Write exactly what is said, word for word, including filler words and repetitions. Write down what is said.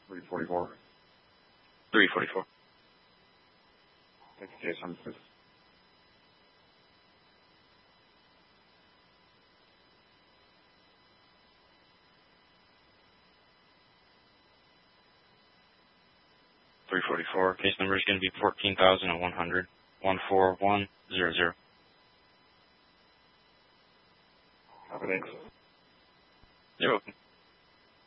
three forty-four. three forty-four. Take the case number, please. three forty-four. Case number is going to be fourteen thousand one hundred. one four one zero zero. Have a thanks. You're welcome.